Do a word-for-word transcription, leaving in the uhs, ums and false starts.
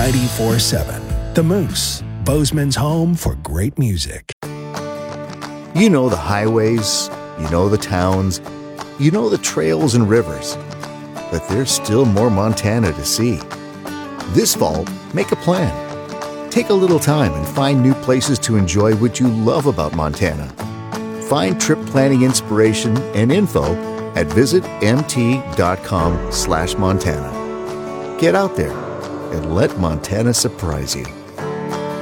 ninety-four seven. The Moose, Bozeman's home for great music. You know the highways, you know the towns, you know the trails and rivers. But there's still more Montana to see. This fall, make a plan. Take a little time and find new places to enjoy what you love about Montana. Find trip planning inspiration and info at visitmt.com slash Montana. Get out there and let Montana surprise you.